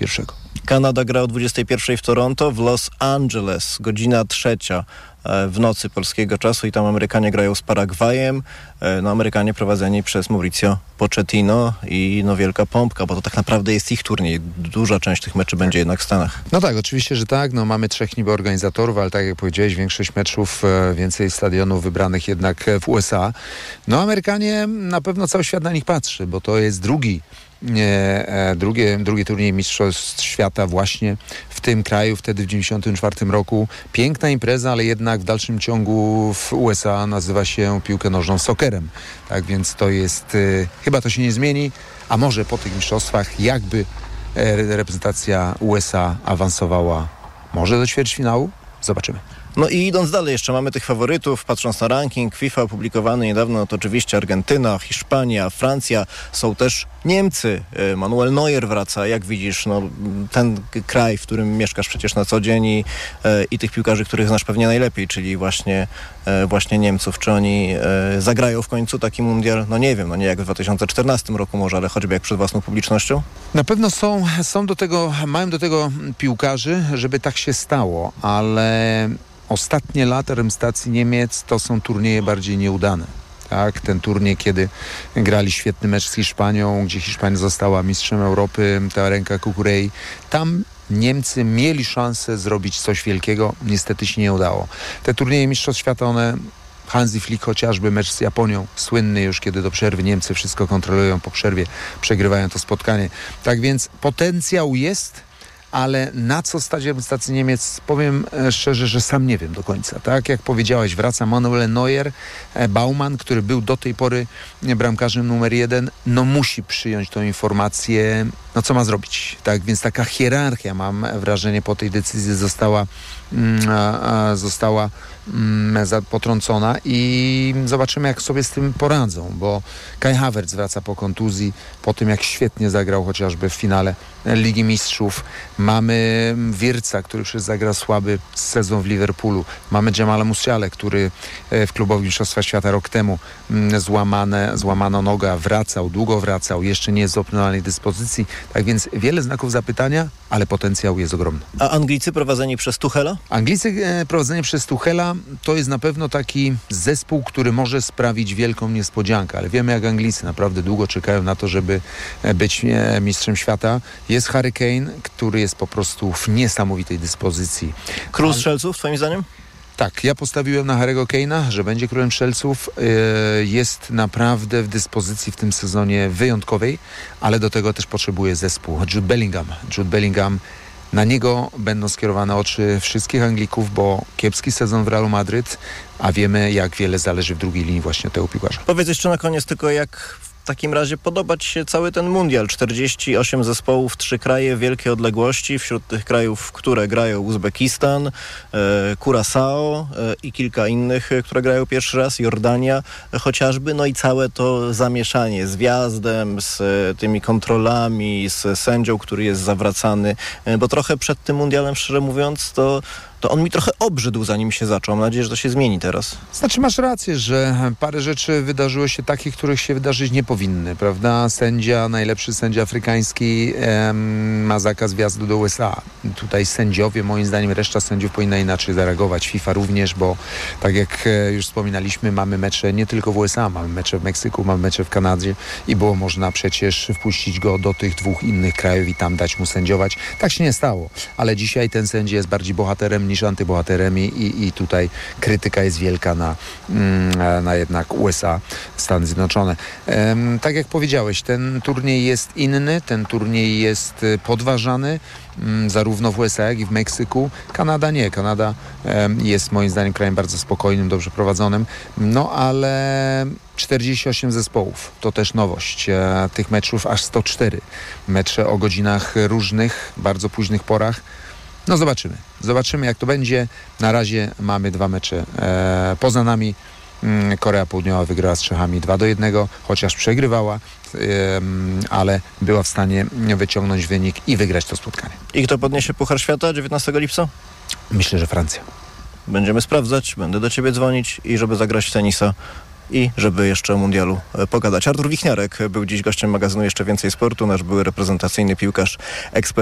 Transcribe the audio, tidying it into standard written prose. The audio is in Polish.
pierwszego. Kanada gra o 21 w Toronto, w Los Angeles, godzina 3 w nocy polskiego czasu i tam Amerykanie grają z Paragwajem. No, Amerykanie prowadzeni przez Mauricio Pochettino i wielka pompka, bo to tak naprawdę jest ich turniej. Duża część tych meczy będzie jednak w Stanach. No tak, oczywiście, że tak. No, mamy 3 niby organizatorów, ale tak jak powiedziałeś, większość meczów, więcej stadionów wybranych jednak w USA. No Amerykanie, na pewno cały świat na nich patrzy, bo to jest drugi turniej Mistrzostw Świata właśnie w tym kraju, wtedy w 1994 roku. Piękna impreza, ale jednak w dalszym ciągu w USA nazywa się piłkę nożną soccerem. Tak więc to jest, chyba to się nie zmieni, a może po tych mistrzostwach jakby reprezentacja USA awansowała może do ćwierćfinału? Zobaczymy. No i idąc dalej, jeszcze mamy tych faworytów, patrząc na ranking FIFA opublikowany niedawno, to oczywiście Argentyna, Hiszpania, Francja, są też Niemcy. Manuel Neuer wraca, jak widzisz, ten kraj, w którym mieszkasz przecież na co dzień i tych piłkarzy, których znasz pewnie najlepiej, czyli właśnie Niemców. Czy oni zagrają w końcu taki mundial? No nie wiem, nie jak w 2014 roku może, ale choćby jak przed własną publicznością? Na pewno są do tego, mają do tego piłkarzy, żeby tak się stało, ale ostatnie lata reprezentacji Niemiec to są turnieje bardziej nieudane. Tak, ten turniej, kiedy grali świetny mecz z Hiszpanią, gdzie Hiszpania została mistrzem Europy, ta ręka Kukurei, tam Niemcy mieli szansę zrobić coś wielkiego, niestety się nie udało. Te turnieje Mistrzostw Świata, Hansi Flick chociażby, mecz z Japonią, słynny już, kiedy do przerwy Niemcy wszystko kontrolują, po przerwie przegrywają to spotkanie. Tak więc potencjał jest, ale na co stać reprezentacji Niemiec, powiem szczerze, że sam nie wiem do końca. Tak jak powiedziałeś, wraca Manuel Neuer, Baumann, który był do tej pory bramkarzem numer 1, musi przyjąć tą informację, co ma zrobić. Tak więc taka hierarchia, mam wrażenie, po tej decyzji została potrącona i zobaczymy, jak sobie z tym poradzą, bo Kai Havertz wraca po kontuzji, po tym jak świetnie zagrał chociażby w finale Ligi Mistrzów. Mamy Wirtza, który przecież zagrał słaby sezon w Liverpoolu. Mamy Jamala Musiale, który w klubowym Mistrzostwach Świata rok temu złamana noga, długo wracał, jeszcze nie jest w optymalnej dyspozycji. Tak więc wiele znaków zapytania, ale potencjał jest ogromny. A Anglicy prowadzeni przez Tuchela? Anglicy prowadzeni przez Tuchela to jest na pewno taki zespół, który może sprawić wielką niespodziankę, ale wiemy, jak Anglicy naprawdę długo czekają na to, żeby być mistrzem świata. Jest Harry Kane, który jest po prostu w niesamowitej dyspozycji. Król strzelców, twoim zdaniem? Tak, ja postawiłem na Harry'ego Kane'a, że będzie królem strzelców. Jest naprawdę w dyspozycji w tym sezonie wyjątkowej, ale do tego też potrzebuje zespół. Jude Bellingham, na niego będą skierowane oczy wszystkich Anglików, bo kiepski sezon w Realu Madryt, a wiemy, jak wiele zależy w drugiej linii właśnie tego piłkarza. Powiedz jeszcze na koniec tylko, jak w takim razie podoba ci się cały ten mundial? 48 zespołów, 3 kraje, wielkie odległości. Wśród tych krajów, które grają Uzbekistan, Curaçao i kilka innych, które grają pierwszy raz, Jordania chociażby. No i całe to zamieszanie z wjazdem, z tymi kontrolami, z sędzią, który jest zawracany. Bo trochę przed tym mundialem, szczerze mówiąc, to on mi trochę obrzydł, zanim się zaczął. Mam nadzieję, że to się zmieni teraz. Znaczy, masz rację, że parę rzeczy wydarzyło się takich, których się wydarzyć nie powinny, prawda? Najlepszy sędzia afrykański ma zakaz wjazdu do USA. Tutaj sędziowie, moim zdaniem, reszta sędziów powinna inaczej zareagować. FIFA również, bo tak jak już wspominaliśmy, mamy mecze nie tylko w USA, mamy mecze w Meksyku, mamy mecze w Kanadzie i było można przecież wpuścić go do tych 2 innych krajów i tam dać mu sędziować. Tak się nie stało, ale dzisiaj ten sędzia jest bardziej bohaterem niż antybohaterem i tutaj krytyka jest wielka na jednak USA, Stany Zjednoczone. Tak jak powiedziałeś, ten turniej jest inny, ten turniej jest podważany zarówno w USA, jak i w Meksyku. Kanada nie. Kanada jest moim zdaniem krajem bardzo spokojnym, dobrze prowadzonym, ale 48 zespołów, to też nowość. Tych meczów aż 104. Mecze o godzinach różnych, bardzo późnych porach. Zobaczymy, jak to będzie. Na razie mamy 2 mecze poza nami. Korea Południowa wygrała z Czechami 2-1, chociaż przegrywała, ale była w stanie wyciągnąć wynik i wygrać to spotkanie. I kto podniesie Puchar Świata 19 lipca? Myślę, że Francja. Będziemy sprawdzać, będę do ciebie dzwonić i żeby zagrać w tenisa i żeby jeszcze o mundialu pogadać. Artur Wichniarek był dziś gościem magazynu Jeszcze Więcej Sportu, nasz były reprezentacyjny piłkarz, ekspert